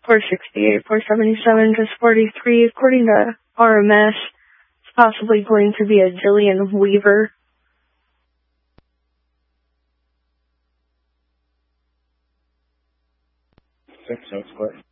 468, 477, just 43. According to RMS, it's possibly going to be a Jillian Weaver. 6, 6, what?